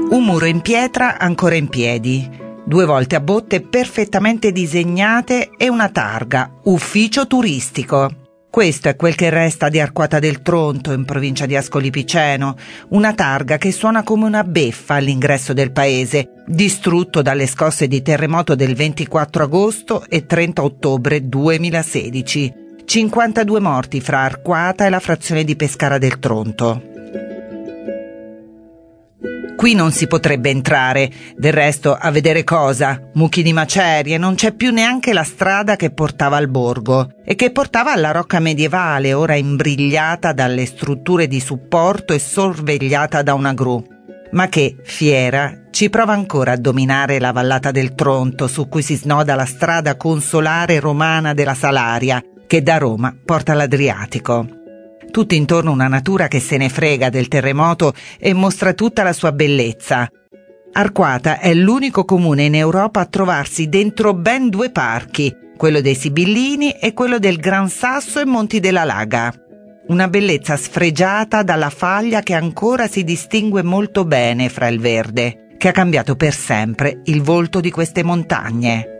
Un muro in pietra ancora in piedi, 2 volte a botte perfettamente disegnate e una targa, ufficio turistico. Questo è quel che resta di Arquata del Tronto, in provincia di Ascoli Piceno, una targa che suona come una beffa all'ingresso del paese, distrutto dalle scosse di terremoto del 24 agosto e 30 ottobre 2016. 52 morti fra Arquata e la frazione di Pescara del Tronto. Qui non si potrebbe entrare, del resto a vedere cosa? Mucchi di macerie, non c'è più neanche la strada che portava al borgo e che portava alla rocca medievale, ora imbrigliata dalle strutture di supporto e sorvegliata da una gru, ma che, fiera, ci prova ancora a dominare la vallata del Tronto, su cui si snoda la strada consolare romana della Salaria, che da Roma porta all'Adriatico. Tutto intorno una natura che se ne frega del terremoto e mostra tutta la sua bellezza. Arquata è l'unico comune in Europa a trovarsi dentro ben 2 parchi, quello dei Sibillini e quello del Gran Sasso e Monti della Laga. Una bellezza sfregiata dalla faglia che ancora si distingue molto bene fra il verde, che ha cambiato per sempre il volto di queste montagne.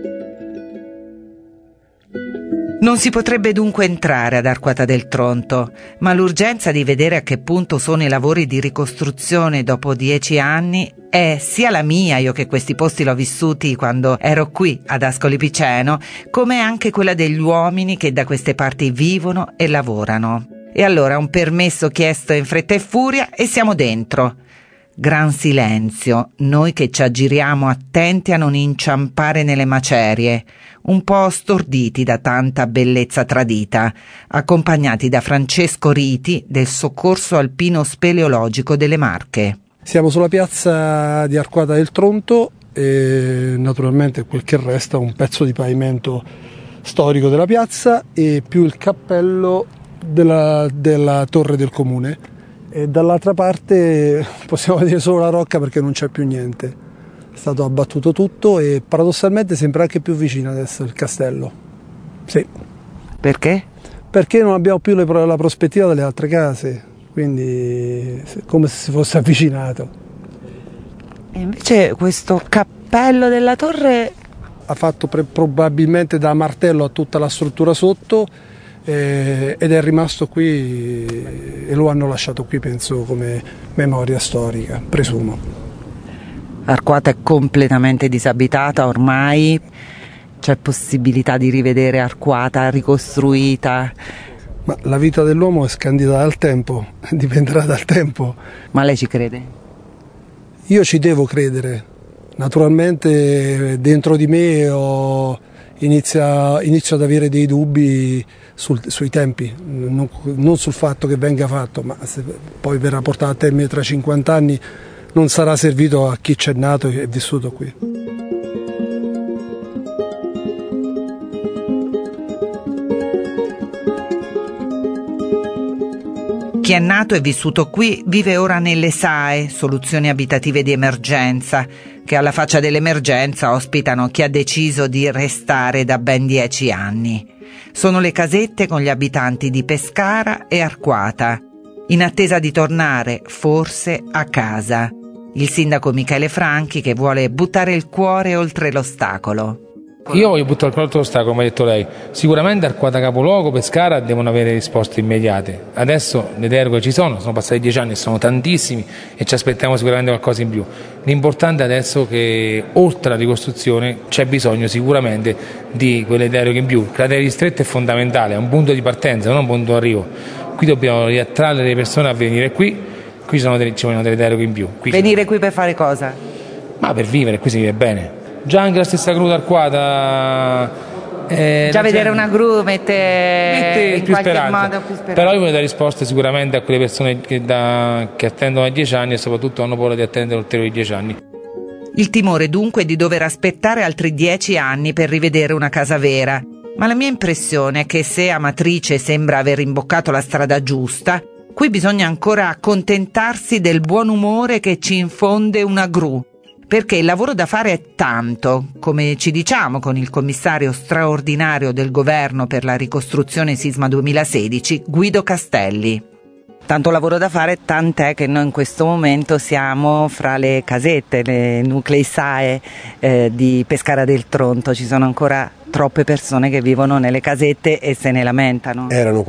Non si potrebbe dunque entrare ad Arquata del Tronto, ma l'urgenza di vedere a che punto sono i lavori di ricostruzione dopo 10 anni è sia la mia, io che questi posti l'ho vissuti quando ero qui ad Ascoli Piceno, come anche quella degli uomini che da queste parti vivono e lavorano. E allora un permesso chiesto in fretta e furia e siamo dentro. Gran silenzio, noi che ci aggiriamo attenti a non inciampare nelle macerie, un po' storditi da tanta bellezza tradita, accompagnati da Francesco Riti del Soccorso Alpino Speleologico delle Marche. Siamo sulla piazza di Arquata del Tronto e naturalmente quel che resta un pezzo di pavimento storico della piazza e più il cappello della torre del comune. E dall'altra parte possiamo vedere solo la rocca perché non c'è più niente, è stato abbattuto tutto e paradossalmente sembra anche più vicino adesso il castello. Sì. Perché? Perché non abbiamo più la prospettiva delle altre case, quindi come se si fosse avvicinato. E invece questo cappello della torre ha fatto probabilmente da martello a tutta la struttura sotto ed è rimasto qui e lo hanno lasciato qui, penso, come memoria storica, presumo. Arquata è completamente disabitata ormai, c'è possibilità di rivedere Arquata ricostruita? Ma la vita dell'uomo è scandita dal tempo, dipenderà dal tempo. Ma lei ci crede? Io ci devo credere, naturalmente dentro di me inizio ad avere dei dubbi sui tempi, non sul fatto che venga fatto, ma se poi verrà portato a termine tra 50 anni non sarà servito a chi c'è nato e è vissuto qui. Chi è nato e vissuto qui vive ora nelle SAE, soluzioni abitative di emergenza, che alla faccia dell'emergenza ospitano chi ha deciso di restare da ben 10 anni. Sono le casette con gli abitanti di Pescara e Arquata, in attesa di tornare, forse, a casa. Il sindaco Michele Franchi che vuole buttare il cuore oltre l'ostacolo. Io voglio buttare il cuore oltre l'ostacolo, come ha detto lei. Sicuramente Arquata capoluogo, Pescara devono avere risposte immediate. Adesso le deroghe ci sono passati 10 anni, sono tantissimi e ci aspettiamo sicuramente qualcosa in più. L'importante adesso è che oltre alla ricostruzione c'è bisogno sicuramente di quelle deroghe in più. Il cratere ristretto è fondamentale, è un punto di partenza, non un punto di arrivo. Qui dobbiamo riattrarre le persone a venire qui ci vogliono delle deroghe in più. Venire qui per fare cosa? Ma per vivere, qui si vive bene. Già anche la stessa gru d'Arquata già vedere una gru mette in più qualche speranza. modo più speranza. Però io voglio dare risposte sicuramente a quelle persone che attendono 10 anni e soprattutto hanno paura di attendere ulteriori 10 anni. Il timore dunque è di dover aspettare altri 10 anni per rivedere una casa vera, ma la mia impressione è che se Amatrice sembra aver imboccato la strada giusta, qui bisogna ancora accontentarsi del buon umore che ci infonde una gru, perché il lavoro da fare è tanto, come ci diciamo con il commissario straordinario del governo per la ricostruzione sisma 2016, Guido Castelli. tanto lavoro da fare, tant'è che noi in questo momento siamo fra le casette, le nuclei SAE di Pescara del Tronto. Ci sono ancora troppe persone che vivono nelle casette e se ne lamentano. Erano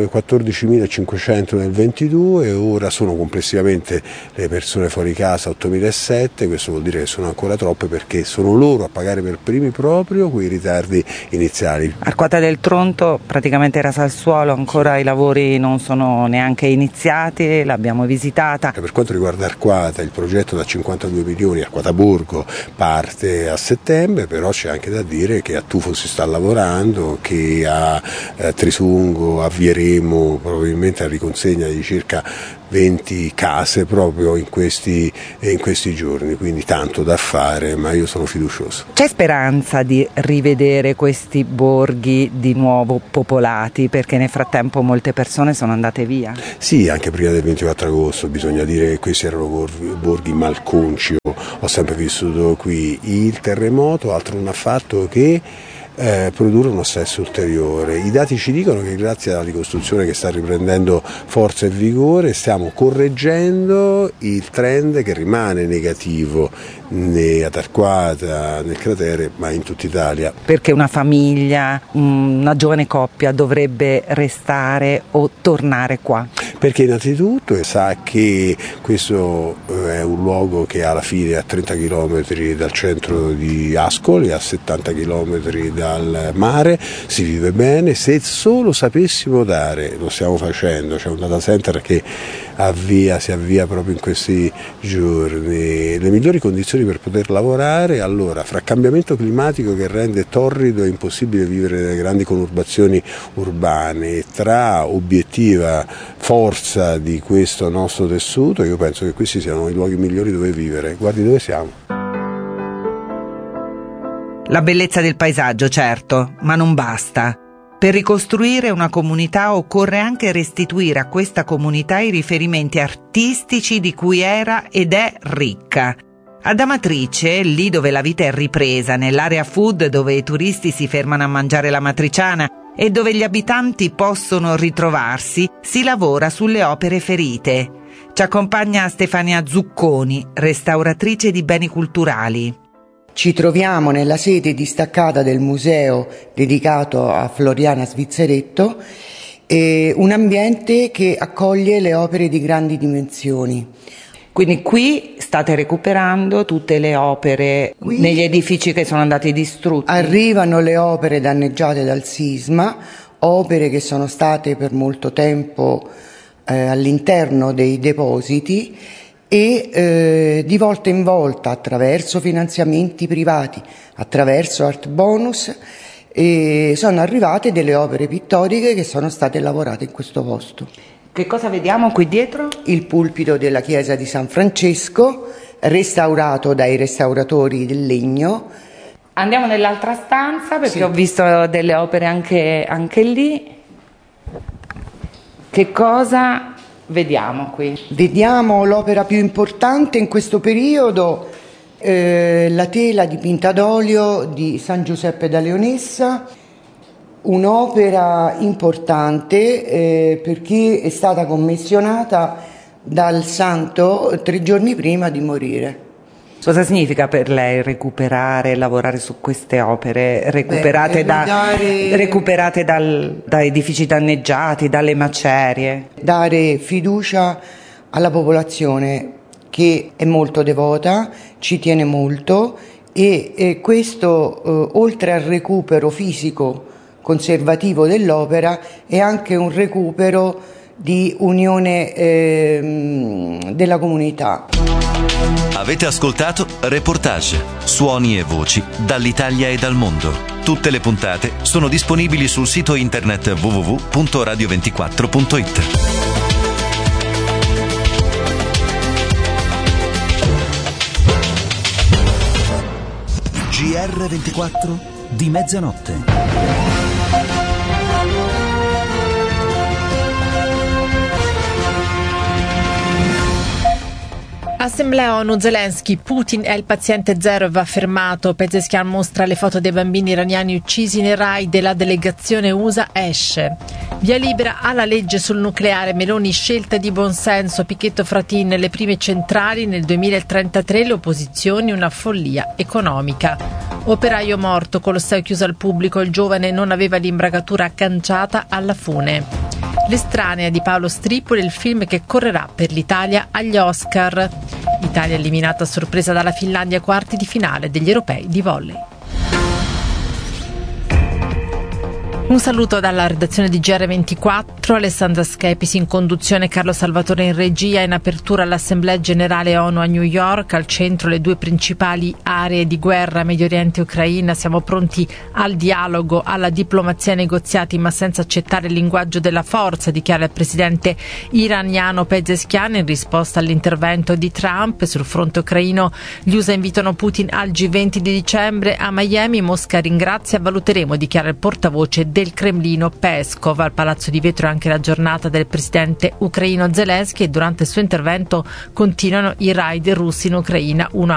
14.500 nel 22 e ora sono complessivamente le persone fuori casa 8.700. Questo vuol dire che sono ancora troppe, perché sono loro a pagare per primi proprio quei ritardi iniziali. Arquata del Tronto praticamente rasa al suolo, ancora i lavori non sono neanche iniziati, l'abbiamo visitata. Per quanto riguarda Arquata, il progetto da 52 milioni, Arquata Borgo, parte a settembre, però c'è anche da dire che a Tufo si sta lavorando, che a Trisungo avvieremo probabilmente la riconsegna di circa 20 case proprio in questi giorni, quindi tanto da fare, ma io sono fiducioso. C'è speranza di rivedere questi borghi di nuovo popolati, perché nel frattempo molte persone sono andate via? Sì, anche prima del 24 agosto bisogna dire che questi erano borghi malconci, ho sempre vissuto qui. Il terremoto altro non ha fatto che produrre uno stress ulteriore. I dati ci dicono che grazie alla ricostruzione che sta riprendendo forza e vigore stiamo correggendo il trend che rimane negativo ad Arquata, nel cratere, ma in tutta Italia. Perché una famiglia, una giovane coppia dovrebbe restare o tornare qua? Perché innanzitutto sa che questo è un luogo che alla fine è a 30 km dal centro di Ascoli, a 70 km dal mare, si vive bene. Se solo sapessimo dare, lo stiamo facendo, c'è un data center che si avvia proprio in questi giorni, le migliori condizioni per poter lavorare. Allora, fra cambiamento climatico che rende torrido e impossibile vivere nelle grandi conurbazioni urbane, tra obiettiva forza di questo nostro tessuto, io penso che questi siano i luoghi migliori dove vivere. Guardi dove siamo. La bellezza del paesaggio, certo, ma non basta. Per ricostruire una comunità occorre anche restituire a questa comunità i riferimenti artistici di cui era ed è ricca. Ad Amatrice, lì dove la vita è ripresa, nell'area food dove i turisti si fermano a mangiare la matriciana e dove gli abitanti possono ritrovarsi, si lavora sulle opere ferite. Ci accompagna Stefania Zucconi, restauratrice di beni culturali. Ci troviamo nella sede distaccata del museo dedicato a Floriana Svizzeretto, un ambiente che accoglie le opere di grandi dimensioni. Quindi qui state recuperando tutte le opere negli edifici che sono andati distrutti? Arrivano le opere danneggiate dal sisma, opere che sono state per molto tempo all'interno dei depositi, e di volta in volta, attraverso finanziamenti privati, attraverso art bonus, sono arrivate delle opere pittoriche che sono state lavorate in questo posto. Che cosa vediamo qui dietro? Il pulpito della chiesa di San Francesco, restaurato dai restauratori del legno. Andiamo nell'altra stanza, perché sì, ho visto delle opere anche lì. Che cosa vediamo qui? Vediamo l'opera più importante in questo periodo, la tela dipinta d'olio di San Giuseppe da Leonessa, un'opera importante perché è stata commissionata dal santo 3 giorni prima di morire. Cosa significa per lei recuperare, lavorare su queste opere recuperate da edifici danneggiati, dalle macerie? Dare fiducia alla popolazione che è molto devota, ci tiene molto e questo oltre al recupero fisico conservativo dell'opera è anche un recupero di unione della comunità. Avete ascoltato Reportage, suoni e voci dall'Italia e dal mondo. Tutte le puntate sono disponibili sul sito internet www.radio24.it. GR24 di mezzanotte. Assemblea ONU, Zelensky, Putin è il paziente zero e va fermato. Pezeshkian mostra le foto dei bambini iraniani uccisi nei raid e la delegazione USA esce. Via libera alla legge sul nucleare, Meloni scelta di buonsenso, Pichetto Fratin, le prime centrali nel 2033, le opposizioni una follia economica. Operaio morto, Colosseo chiuso al pubblico, il giovane non aveva l'imbragatura agganciata alla fune. L'estranea di Paolo Stripoli, il film che correrà per l'Italia agli Oscar. Italia eliminata a sorpresa dalla Finlandia ai quarti di finale degli europei di volley. Un saluto dalla redazione di GR24, Alessandra Schepisi in conduzione, Carlo Salvatore in regia. In apertura all'Assemblea Generale ONU a New York, al centro le due principali aree di guerra, Medio Oriente e Ucraina. Siamo pronti al dialogo, alla diplomazia e ai negoziati, ma senza accettare il linguaggio della forza, dichiara il presidente iraniano Pezeshkian in risposta all'intervento di Trump. Sul fronte ucraino gli USA invitano Putin al G20 di dicembre a Miami. Mosca ringrazia, valuteremo, dichiara il portavoce del Cremlino Peskov. Al Palazzo di Vetro è anche la giornata del presidente ucraino Zelensky e durante il suo intervento continuano i raid russi in Ucraina, uno